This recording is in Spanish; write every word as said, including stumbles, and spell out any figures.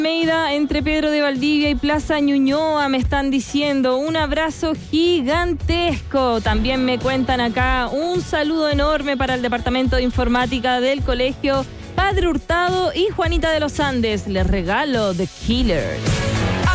Almeida, entre Pedro de Valdivia y Plaza Ñuñoa, me están diciendo un abrazo gigantesco. También me cuentan acá un saludo enorme para el Departamento de Informática del Colegio Padre Hurtado y Juanita de los Andes. Les regalo The Killers.